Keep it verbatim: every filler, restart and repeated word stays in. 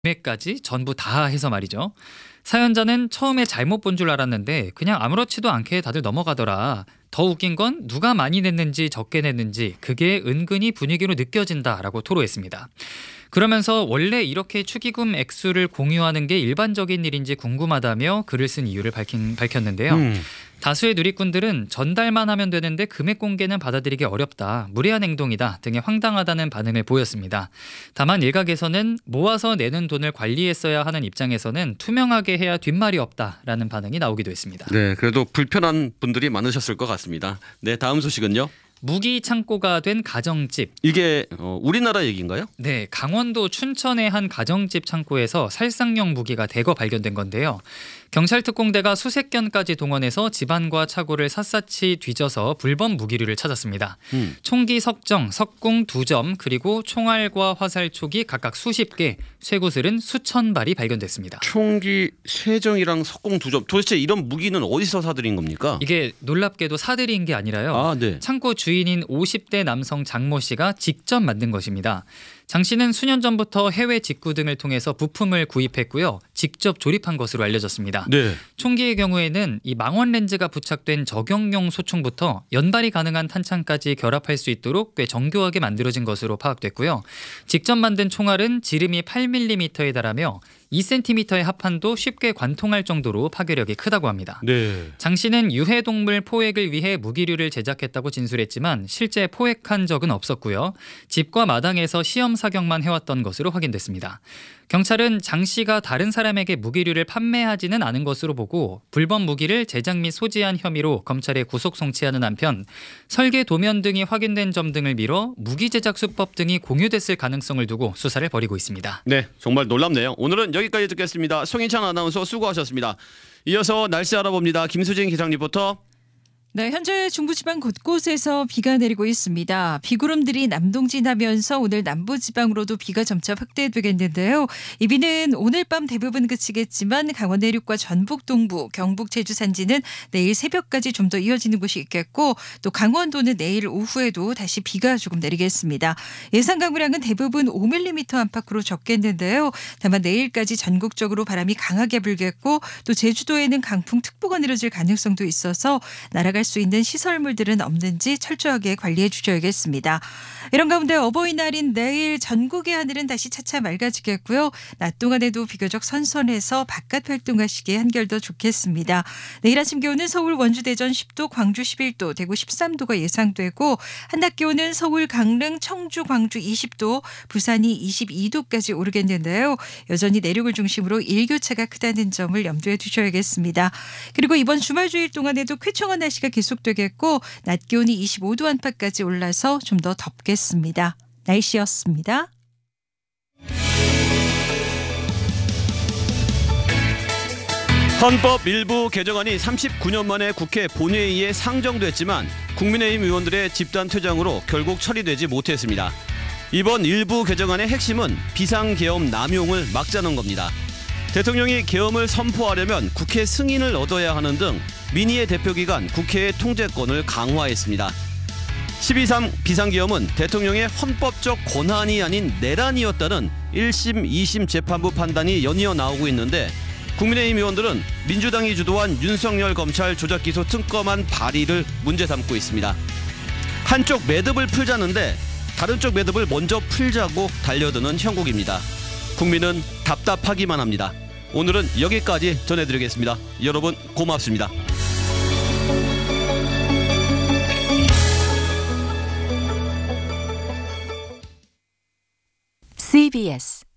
매까지 전부 다 해서 말이죠. 사연자는 처음에 잘못 본 줄 알았는데 그냥 아무렇지도 않게 다들 넘어가더라. 더 웃긴 건 누가 많이 냈는지 적게 냈는지 그게 은근히 분위기로 느껴진다라고 토로했습니다. 그러면서 원래 이렇게 축의금 액수를 공유하는 게 일반적인 일인지 궁금하다며 글을 쓴 이유를 밝힌, 밝혔는데요. 음. 다수의 누리꾼들은 전달만 하면 되는데 금액 공개는 받아들이기 어렵다, 무례한 행동이다 등의 황당하다는 반응을 보였습니다. 다만 일각에서는 모아서 내는 돈을 관리했어야 하는 입장에서는 투명하게 해야 뒷말이 없다라는 반응이 나오기도 했습니다. 네, 그래도 불편한 분들이 많으셨을 것 같습니다. 네, 다음 소식은요. 무기 창고가 된 가정집. 이게 어, 우리나라 얘기인가요? 네, 강원도 춘천의 한 가정집 창고에서 살상용 무기가 대거 발견된 건데요. 경찰 특공대가 수색 견까지 동원해서 집안과 차고를 샅샅이 뒤져서 불법 무기류를 찾았습니다. 음. 총기 석정, 석궁 두 점, 그리고 총알과 화살촉이 각각 수십 개, 쇠구슬은 수천 발이 발견됐습니다. 총기 세 정이랑 석궁 두 점. 도대체 이런 무기는 어디서 사들인 겁니까? 이게 놀랍게도 사들인 게 아니라요. 아, 네. 창고 주인인 오십 대 남성 장모 씨가 직접 만든 것입니다. 장 씨는 수년 전부터 해외 직구 등을 통해서 부품을 구입했고요. 직접 조립한 것으로 알려졌습니다. 네. 총기의 경우에는 이 망원 렌즈가 부착된 적용용 소총부터 연발이 가능한 탄창까지 결합할 수 있도록 꽤 정교하게 만들어진 것으로 파악됐고요. 직접 만든 총알은 지름이 팔 밀리미터에 달하며 이 센티미터의 합판도 쉽게 관통할 정도로 파괴력이 크다고 합니다. 네. 장 씨는 유해동물 포획을 위해 무기류를 제작했다고 진술했지만 실제 포획한 적은 없었고요. 집과 마당에서 시험 사격만 해왔던 것으로 확인됐습니다. 경찰은 장 씨가 다른 사람에게 무기류를 판매하지는 않은 것으로 보고 불법 무기를 제작 및 소지한 혐의로 검찰에 구속 송치하는 한편 설계 도면 등이 확인된 점 등을 미뤄 무기 제작 수법 등이 공유됐을 가능성을 두고 수사를 벌이고 있습니다. 네, 정말 놀랍네요. 오늘은 여기까지 듣겠습니다. 송인찬 아나운서 수고하셨습니다. 이어서 날씨 알아봅니다. 김수진 기상 리포터. 네, 현재 중부지방 곳곳에서 비가 내리고 있습니다. 비구름들이 남동진하면서 오늘 남부지방으로도 비가 점차 확대되겠는데요. 이 비는 오늘 밤 대부분 그치겠지만 강원 내륙과 전북 동부, 경북 제주 산지는 내일 새벽까지 좀 더 이어지는 곳이 있겠고 또 강원도는 내일 오후에도 다시 비가 조금 내리겠습니다. 예상 강우량은 대부분 오 밀리미터 안팎으로 적겠는데요. 다만 내일까지 전국적으로 바람이 강하게 불겠고 또 제주도에는 강풍특보가 내려질 가능성도 있어서 날아갈 수 있는 시설물들은 없는지 철저하게 관리해 주셔야겠습니다. 이런 가운데 어버이날인 내일 전국의 하늘은 다시 차차 맑아지겠고요. 낮 동안에도 비교적 선선해서 바깥 활동하시기에 한결 더 좋겠습니다. 내일 아침 기온은 서울, 원주, 대전 십 도, 광주 십일 도, 대구 십삼 도가 예상되고 한낮 기온은 서울, 강릉, 청주, 광주 이십 도, 부산이 이십이 도까지 오르겠는데요. 여전히 내륙을 중심으로 일교차가 크다는 점을 염두에 두셔야겠습니다. 그리고 이번 주말 주일 동안에도 쾌청한 날씨가 계속되겠고 낮 기온이 이십오 도 안팎까지 올라서 좀 더 덥겠습니다. 날씨였습니다. 헌법 일부 개정안이 삼십구 년 만에 국회 본회의에 상정됐지만 국민의힘 의원들의 집단 퇴장으로 결국 처리되지 못했습니다. 이번 일부 개정안의 핵심은 비상계엄 남용을 막자는 겁니다. 대통령이 계엄을 선포하려면 국회 승인을 얻어야 하는 등 민의의 대표기관 국회의 통제권을 강화했습니다. 십이 삼 비상계엄은 대통령의 헌법적 권한이 아닌 내란이었다는 일 심, 이 심 재판부 판단이 연이어 나오고 있는데 국민의힘 의원들은 민주당이 주도한 윤석열 검찰 조작기소 특검안 발의를 문제 삼고 있습니다. 한쪽 매듭을 풀자는데 다른 쪽 매듭을 먼저 풀자고 달려드는 형국입니다. 국민은 답답하기만 합니다. 오늘은 여기까지 전해드리겠습니다. 여러분 고맙습니다. 씨비에스